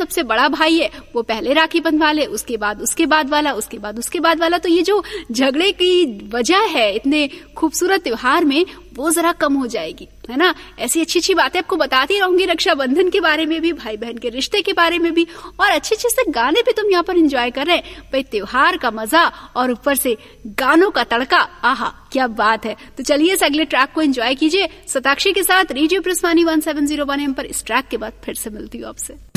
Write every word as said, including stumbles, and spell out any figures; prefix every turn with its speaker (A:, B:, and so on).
A: सबसे बड़ा भाई है वो पहले राखी बंधवा ले, उसके बाद उसके बाद वाला, उसके बाद उसके बाद वाला। तो ये जो झगड़े की वजह है इतने खूबसूरत त्योहार में वो जरा कम हो जाएगी, है ना। ऐसी अच्छी अच्छी बातें आपको बताती रहूंगी, रक्षाबंधन के बारे में भी, भाई बहन के रिश्ते के बारे में भी, और अच्छे अच्छे से गाने भी तुम यहाँ पर एंजॉय कर रहे हैं भाई। त्योहार का मजा और ऊपर से गानों का तड़का, आहा क्या बात है। तो चलिए इस अगले ट्रैक को एंजॉय कीजिए शताक्षी के साथ radio प्रिस्वानी one seven zero one M पर। इस ट्रैक के बाद फिर से मिलती हूँ आपसे।